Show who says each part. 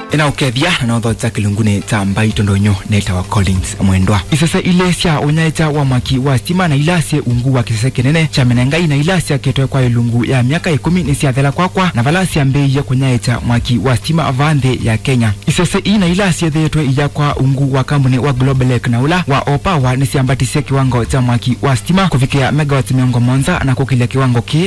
Speaker 1: ina ukethia na otho za kilungune ta mbai tondonyo neta wa Collins mwendwa isese ile cia unyaita wa mwaki wa stima na ilasie ungu wa kisese kinene cha menengai na ilasia ketwe kwa ilungu ya miaka 10 ni cia thela kwakwa na valasia mbei ya kunyaita mwaki wa stima avande ya Kenya isese ina ilasia thetwe iya kwa ungu wa kampuni wa Global Lake na ula wa Opawa ni ciambatisia kiwango cha mwaki wa stima kufikia megawatt 100 na kukilia kiwango